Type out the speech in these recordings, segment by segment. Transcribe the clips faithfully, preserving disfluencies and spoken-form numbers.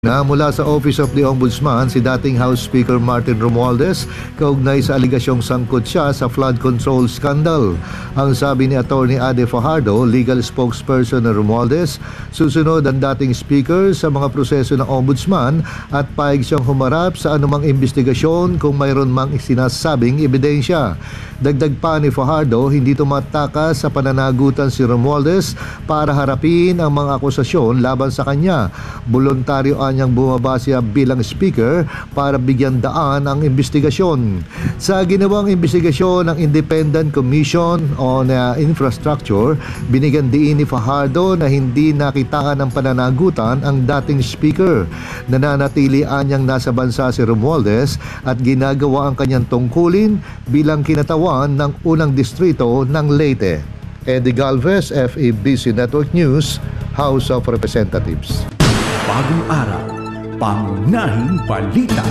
Na mula sa Office of the Ombudsman si dating House Speaker Martin Romualdez kaugnay sa aligasyong sangkot siya sa flood control scandal. Ang sabi ni Attorney Ade Fajardo, legal spokesperson ng Romualdez, susunod ang dating speaker sa mga proseso ng Ombudsman at paig siyang humarap sa anumang investigasyon kung mayroon mang sinasabing ebidensya. Dagdag pa ni Fajardo, hindi tumatakas sa pananagutan si Romualdez para harapin ang mga akusasyon laban sa kanya. Voluntaryo niyang bumaba siya bilang speaker para bigyan daan ang investigasyon. Sa ginawang investigasyon ng Independent Commission on uh, Infrastructure, binigyan diin ni Fajardo na hindi nakitaan ng pananagutan ang dating speaker. Nananatilian niyang nasa bansa si Romualdez at ginagawa ang kanyang tungkulin bilang kinatawan ng unang distrito ng Leyte. Eddie Galvez, F A B C Network News, House of Representatives. Bagong araw, pangunahing balita.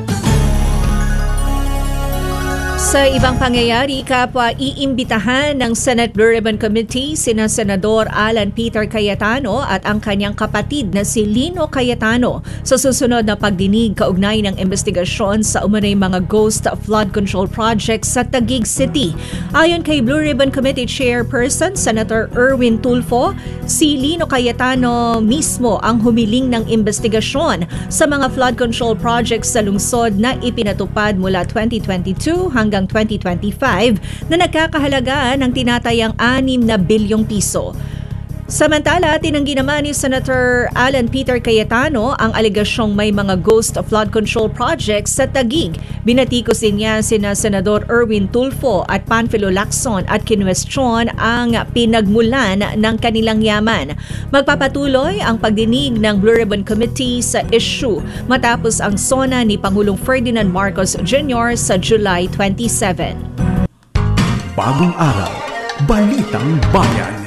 Sa ibang pangyayari, kapwa iimbitahan ng Senate Blue Ribbon Committee sina Senador Alan Peter Cayetano at ang kanyang kapatid na si Lino Cayetano sa susunod na pagdinig kaugnay ng investigasyon sa umano'y mga ghost flood control projects sa Taguig City. Ayon kay Blue Ribbon Committee Chairperson Senator Erwin Tulfo, si Lino Cayetano mismo ang humiling ng investigasyon sa mga flood control projects sa lungsod na ipinatupad mula twenty twenty-two hanggang twenty twenty-five na nagkakahalaga ng tinatayang anim na bilyong piso. Samantala, tinanggi naman ni Senator Alan Peter Cayetano ang aligasyong may mga ghost flood control projects sa Taguig. Binatikos din niya sina Senador Erwin Tulfo at Panfilo Lacson at kinwestiyon ang pinagmulan ng kanilang yaman. Magpapatuloy ang pagdinig ng Blue Ribbon Committee sa issue matapos ang SONA ni Pangulong Ferdinand Marcos Junior sa July twenty-seven. Bagong araw, Balitang Bayan.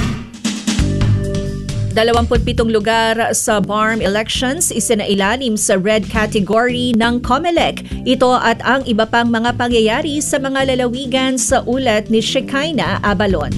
Dalawamput pitong lugar sa B A R M elections isinailalim sa red category ng COMELEC. Ito at ang iba pang mga pangyayari sa mga lalawigan sa ulat ni Shekinah Abalon.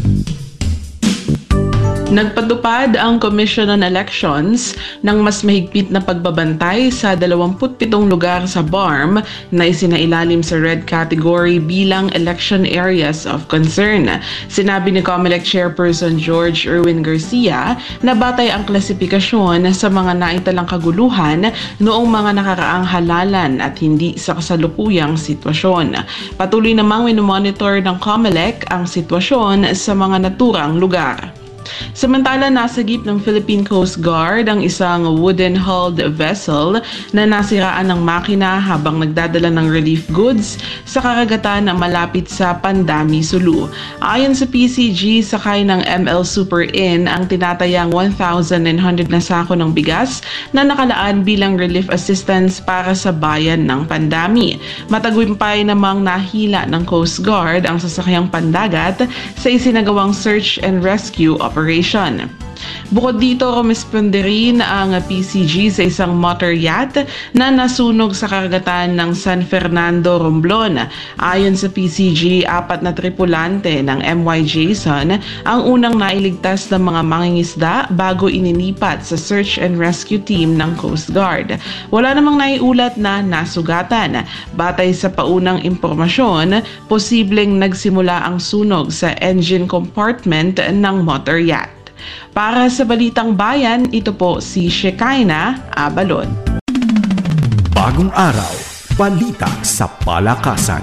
Nagpatupad ang Commission on Elections ng mas mahigpit na pagbabantay sa dalawamput pitong lugar sa B A R M na isinailalim sa red category bilang election areas of concern. Sinabi ni COMELEC Chairperson George Erwin Garcia na batay ang klasifikasyon sa mga naitalang kaguluhan noong mga nakaraang halalan at hindi sa kasalukuyang sitwasyon. Patuloy namang minomonitor ng COMELEC ang sitwasyon sa mga naturang lugar. Samantala, nasagip ng Philippine Coast Guard ang isang wooden-hulled vessel na nasiraan ng makina habang nagdadala ng relief goods sa karagatan na malapit sa Pandami, Sulu. Ayon sa P C G, sakay ng M L Super Inn ang tinatayang one thousand nine hundred na sako ng bigas na nakalaan bilang relief assistance para sa bayan ng Pandami. Matagumpay namang nahila ng Coast Guard ang sasakyang pandagat sa isinagawang search and rescue operation. Bukod dito, rumisponde rin ang P C G sa isang motor yacht na nasunog sa karagatan ng San Fernando, Romblon. Ayon sa P C G, apat na tripulante ng M Y Jason ang unang nailigtas ng mga mangingisda bago inilipat sa search and rescue team ng Coast Guard. Wala namang naiulat na nasugatan. Batay sa paunang impormasyon, posibleng nagsimula ang sunog sa engine compartment ng motor yacht. Para sa Balitang Bayan, ito po si Shekinah Abalon. Bagong araw, balita sa palakasan.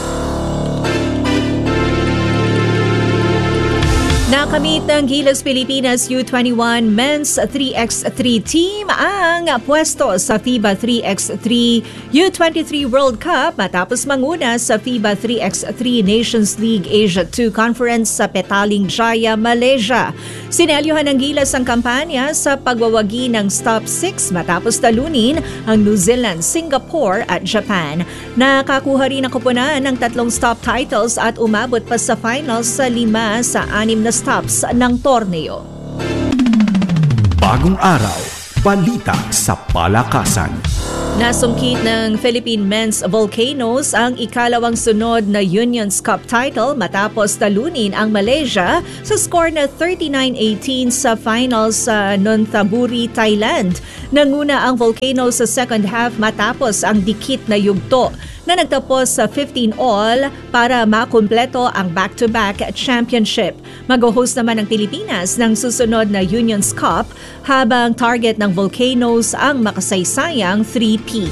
Nakamit ng Gilas Pilipinas U twenty-one Men's three by three Team ang pwesto sa FIBA three by three U twenty-three World Cup matapos manguna sa FIBA three by three Nations League Asia two Conference sa Petaling Jaya, Malaysia. Sinelyohan ng Gilas ang kampanya sa pagwawagi ng Stop six matapos talunin ang New Zealand, Singapore at Japan. Nakakuha rin ang koponan ng tatlong stop titles at umabot pa sa finals sa lima sa anim na stops ng torneo. Bagong araw, balita sa palakasan. Nasungkit ng Philippine Men's Volcanoes ang ikalawang sunod na Unions Cup title matapos talunin ang Malaysia sa score na thirty-nine eighteen sa finals sa Nonthaburi, Thailand. Nanguna ang Volcanoes sa second half matapos ang dikit na yugto na nagtapos sa fifteen all para makumpleto ang back-to-back championship. Mag-host naman ang Pilipinas ng susunod na Unions Cup habang target ng Volcanoes ang makasaysayang three-peat.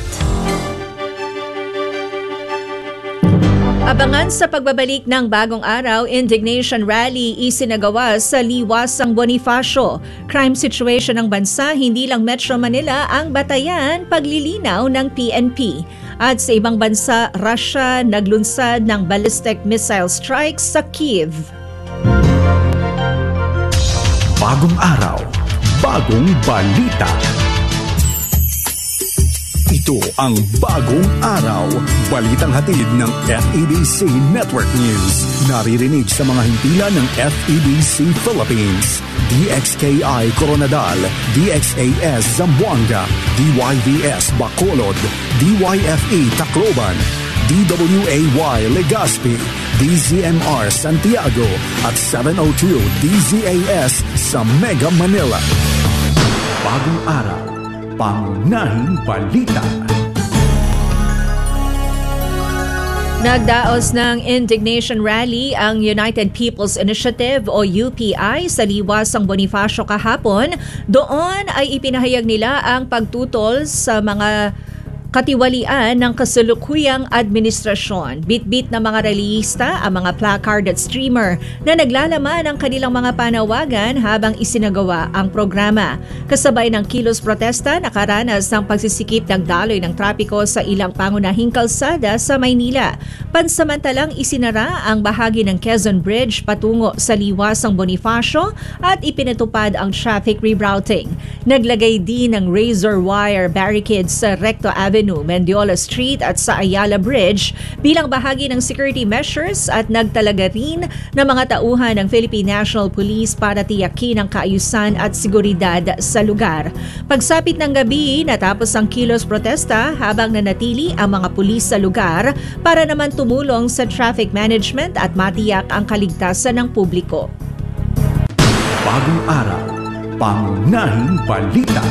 Abangan sa pagbabalik ng Bagong Araw, Indignation Rally isinagawa sa Liwasang Bonifacio. Crime situation ng bansa, hindi lang Metro Manila ang batayan paglilinaw ng P N P. At sa ibang bansa, Russia naglunsad ng ballistic missile strikes sa Kyiv. Bagong Araw, bagong balita. Ito ang Bagong Araw, balitang hatid ng F E B C Network News. Naririnig sa mga himpilan ng F E B C Philippines, D X K I Coronadal, D X A S Zamboanga, D Y V S Bacolod, D Y F E Tacloban, D W A Y Legazpi, D Z M R Santiago at seven oh two D Z A S sa Mega Manila. Bagong Araw, pangunahing balita. Nagdaos ng Indignation Rally ang United People's Initiative o U P I sa Liwasang Bonifacio kahapon. Doon ay ipinahayag nila ang pagtutol sa mga katiwalian ng kasalukuyang administrasyon. Bit-bit na mga relihista ang mga placard at streamer na naglalaman ng kanilang mga panawagan habang isinagawa ang programa. Kasabay ng kilos protesta, nakaranas ng pagsisikip ng daloy ng trapiko sa ilang pangunahing kalsada sa Maynila. Pansamantalang isinara ang bahagi ng Quezon Bridge patungo sa Liwasang Bonifacio at ipinatupad ang traffic rerouting. Naglagay din ng razor wire barricades sa Recto Avenue, Mendiola Street at sa Ayala Bridge bilang bahagi ng security measures at nagtalaga rin ng mga tauhan ng Philippine National Police para tiyakin ang kaayusan at seguridad sa lugar. Pagsapit ng gabi, natapos ang kilos protesta habang nanatili ang mga pulis sa lugar para naman tumulong sa traffic management at matiyak ang kaligtasan ng publiko. Bagong Araw, pangunahing balita.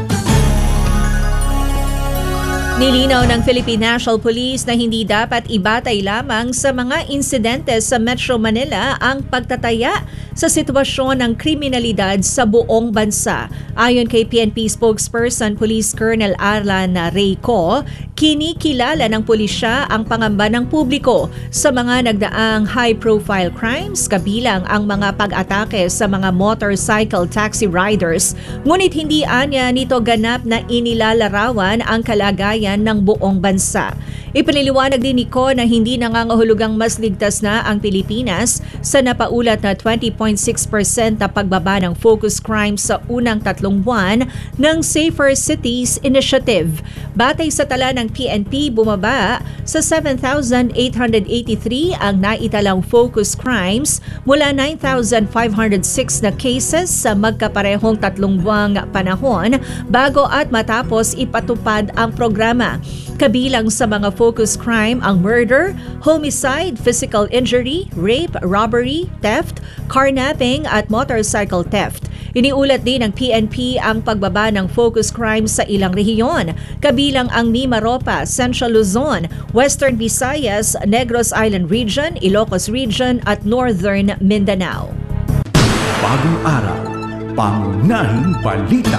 Nilinaw ng Philippine National Police na hindi dapat ibatay lamang sa mga insidente sa Metro Manila ang pagtataya sa sitwasyon ng kriminalidad sa buong bansa. Ayon kay P N P spokesperson Police Colonel Arlan Reyco, kinikilala ng pulisya ang pangamba ng publiko sa mga nagdaang high-profile crimes kabilang ang mga pag-atake sa mga motorcycle taxi riders. Ngunit hindi anya nito ganap na inilalarawan ang kalagayan ng buong bansa. Ipiniliwanag din ni Ko na hindi nangangahulugang mas ligtas na ang Pilipinas sa napaulat na twenty point six percent na pagbaba ng focus crime sa unang tatlong buwan ng Safer Cities Initiative. Batay sa tala ng P N P, bumaba sa seven thousand eight hundred eighty-three ang naitalang focus crimes mula nine thousand five hundred six na cases sa magkaparehong tatlong buwang panahon bago at matapos ipatupad ang programa. Kabilang sa mga focus crime ang murder, homicide, physical injury, rape, robbery, theft, carnapping at motorcycle theft. Iniulat din ng P N P ang pagbaba ng focus crime sa ilang rehiyon, kabilang ang Mimaropa, Central Luzon, Western Visayas, Negros Island Region, Ilocos Region at Northern Mindanao. Bagong Araw, pangunahing balita.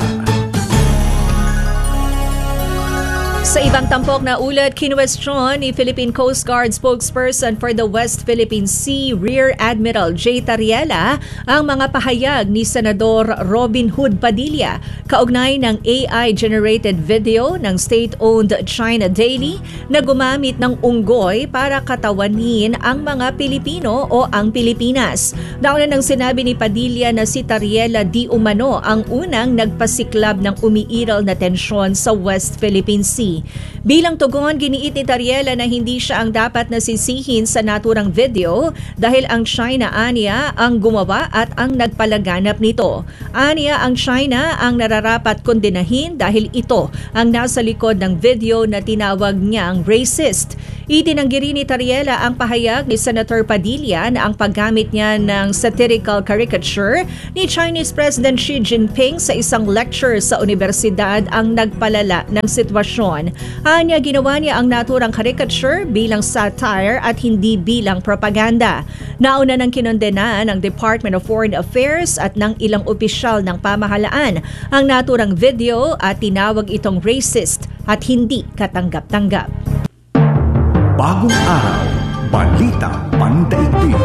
Sa ibang tampok na ulat, kinuwestiyon ni Philippine Coast Guard spokesperson for the West Philippine Sea, Rear Admiral J. Tariela, ang mga pahayag ni Senador Robin Hood Padilla kaugnay ng A I-generated video ng state-owned China Daily na gumamit ng unggoy para katawanin ang mga Pilipino o ang Pilipinas. Nauna nang sinabi ni Padilla na si Tariela di umano ang unang nagpasiklab ng umiiral na tensyon sa West Philippine Sea. Bilang tugon, giniit ni Tariela na hindi siya ang dapat na sisihin sa naturang video dahil ang China aniya ang gumawa at ang nagpalaganap nito. Aniya ang China ang nararapat kondenahin dahil ito ang nasa likod ng video na tinawag niyang racist. Itinanggi rin ni Tariela ang pahayag ni Senator Padilla na ang paggamit niya ng satirical caricature ni Chinese President Xi Jinping sa isang lecture sa universidad ang nagpalala ng sitwasyon. Anya, ginawa niya ang naturang caricature bilang satire at hindi bilang propaganda. Nauna nang kinondena ng Department of Foreign Affairs at ng ilang opisyal ng pamahalaan ang naturang video at tinawag itong racist at hindi katanggap-tanggap. Bagong araw, balita pandaigdig.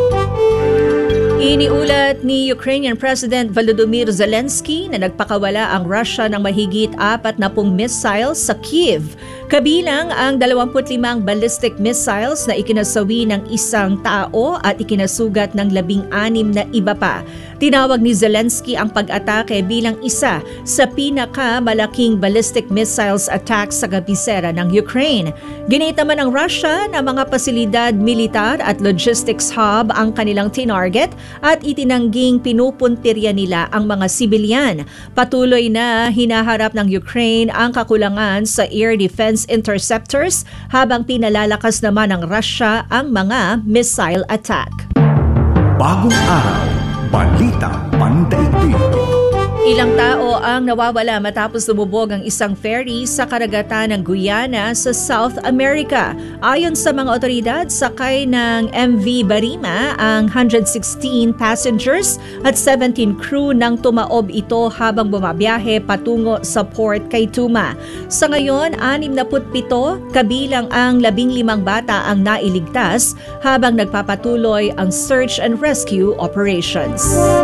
Iniulat ni Ukrainian President Volodymyr Zelensky na nagpakawala ang Russia ng mahigit apat na pung missiles sa Kyiv, kabilang ang dalawampu't limang ballistic missiles na ikinasawi ng isang tao at ikinasugat ng labing anim na iba pa. Tinawag ni Zelensky ang pag-atake bilang isa sa pinakamalaking ballistic missiles attack sa kabisera ng Ukraine. Ginit naman ng Russia na mga pasilidad militar at logistics hub ang kanilang tinarget at itinangging pinupuntirya nila ang mga sibilyan. Patuloy na hinaharap ng Ukraine ang kakulangan sa air defense interceptors habang pinalalakas naman ng Russia ang mga missile attack. Bagong araw, balita pandaigdig. Ilang tao ang nawawala matapos lumubog ang isang ferry sa karagatan ng Guyana sa South America. Ayon sa mga otoridad, sakay ng M V Barima ang one hundred sixteen passengers at seventeen crew nang tumaob ito habang bumabiyahe patungo sa Port Kaituma. Sa ngayon, anim na putpito, kabilang ang labing limang bata ang nailigtas habang nagpapatuloy ang search and rescue operations.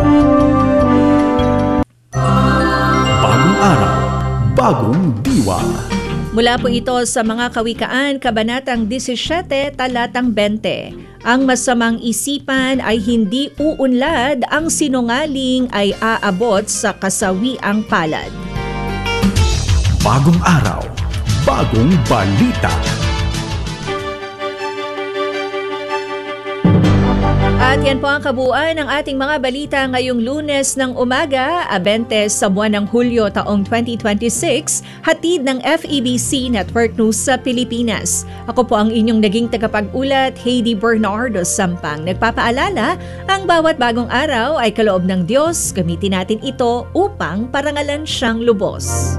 Araw, bagong diwa. Mula po ito sa mga kawikaan, Kabanatang seventeen, Talatang twenty. Ang masamang isipan ay hindi uunlad, ang sinungaling ay aabot sa kasawiang palad. Bagong araw, bagong balita. At yan po ang kabuuan ng ating mga balita ngayong Lunes ng umaga, twenty sa buwan ng Hulyo taong twenty twenty-six, hatid ng F E B C Network News sa Pilipinas. Ako po ang inyong naging tagapag-ulat, Heidi Bernardo Sampang. Nagpapaalala, ang bawat bagong araw ay kaloob ng Diyos. Gamitin natin ito upang parangalan siyang lubos.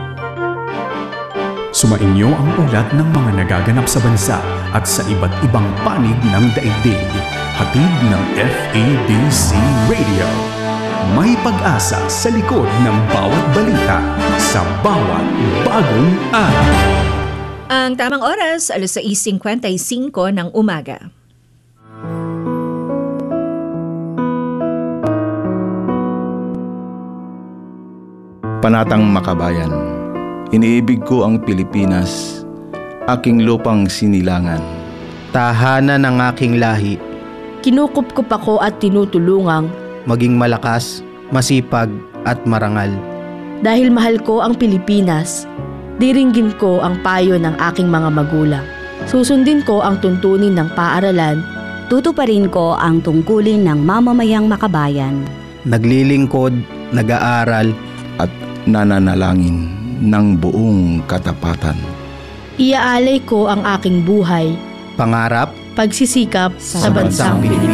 Sumainyo ang ulat ng mga nagaganap sa bansa at sa iba't ibang panig ng daigdig. Hatid ng F E B C Radio. May pag-asa sa likod ng bawat balita sa bawat bagong araw. Ang tamang oras, alas sais fifty-five ng umaga. Panatang Makabayan. Iniibig ko ang Pilipinas, aking lupang sinilangan. Tahanan ng aking lahi. Kinukupkup ako at tinutulungang maging malakas, masipag at marangal. Dahil mahal ko ang Pilipinas, diringgin ko ang payo ng aking mga magulang. Susundin ko ang tuntunin ng paaralan. Tutuparin ko ang tungkulin ng mamamayang makabayan. Naglilingkod, nag-aaral at nananalangin ng buong katapatan. Iaalay ko ang aking buhay, pangarap, pagsisikap sa bansang Pilipinas.